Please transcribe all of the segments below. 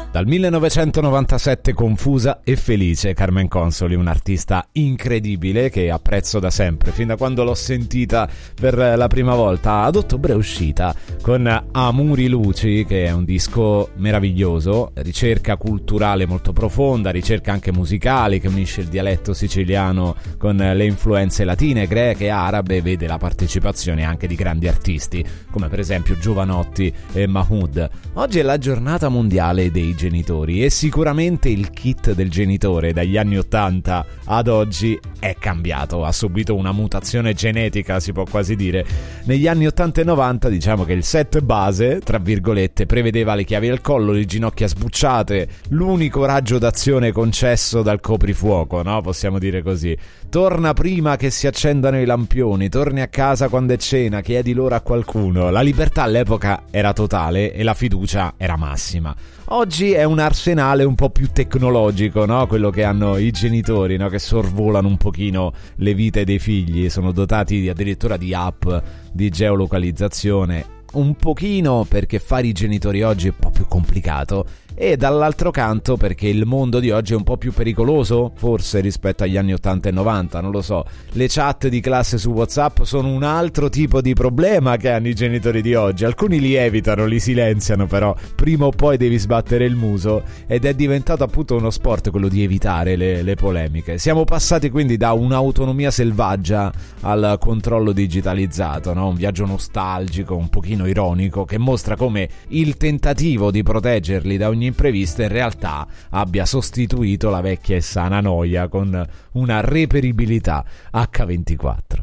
Dal 1997 confusa e felice, Carmen Consoli, un'artista incredibile che apprezzo da sempre, fin da quando l'ho sentita per la prima volta. Ad ottobre è uscita con Amuri Luci, che è un disco meraviglioso, ricerca culturale molto profonda, ricerca anche musicale che unisce il dialetto siciliano con le influenze latine, greche, arabe, vede la partecipazione anche di grandi artisti come per esempio Giovanotti e Mahmood. Oggi è la giornata mondiale dei genitori e sicuramente il kit del genitore dagli anni 80 ad oggi è cambiato, ha subito una mutazione genetica, si può quasi dire. Negli anni 80 e 90 diciamo che il set base, tra virgolette, prevedeva le chiavi al collo, le ginocchia sbucciate, l'unico raggio d'azione concesso dal coprifuoco, no? Possiamo dire così. Torna prima che si accendano i lampioni, torni a casa quando è cena, chiedi l'ora a qualcuno. La libertà all'epoca era totale e la fiducia era massima. Oggi è un arsenale un po' più tecnologico, no? Quello che hanno i genitori, no? Che sorvolano un pochino le vite dei figli, sono dotati addirittura di app di geolocalizzazione. Un pochino perché fare i genitori oggi è un po' più complicato e dall'altro canto perché il mondo di oggi è un po' più pericoloso, forse rispetto agli anni 80 e 90, non lo so. Le chat di classe su WhatsApp sono un altro tipo di problema che hanno i genitori di oggi. Alcuni li evitano, li silenziano, però prima o poi devi sbattere il muso ed è diventato appunto uno sport quello di evitare le polemiche. Siamo passati quindi da un'autonomia selvaggia al controllo digitalizzato, no? Un viaggio nostalgico, un pochino ironico, che mostra come il tentativo di proteggerli da ogni imprevista in realtà abbia sostituito la vecchia e sana noia con una reperibilità H24.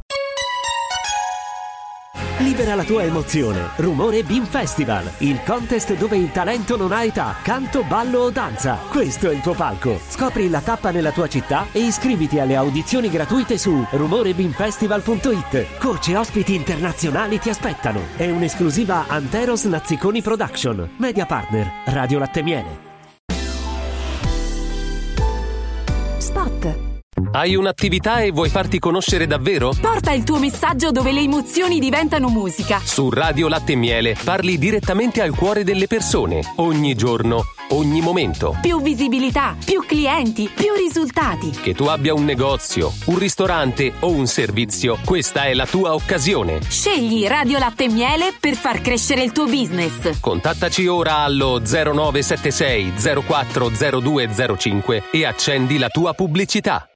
Libera la tua emozione. Rumore Beam Festival, il contest dove il talento non ha età, canto, ballo o danza. Questo è il tuo palco. Scopri la tappa nella tua città e iscriviti alle audizioni gratuite su rumorebeamfestival.it. Coach e ospiti internazionali ti aspettano. È un'esclusiva Anteros Nazziconi Production. Media partner Radio Latte Miele. Spot. Hai un'attività e vuoi farti conoscere davvero? Porta il tuo messaggio dove le emozioni diventano musica. Su Radio Latte e Miele parli direttamente al cuore delle persone, ogni giorno, ogni momento. Più visibilità, più clienti, più risultati. Che tu abbia un negozio, un ristorante o un servizio, questa è la tua occasione. Scegli Radio Latte e Miele per far crescere il tuo business. Contattaci ora allo 0976 040205 e accendi la tua pubblicità.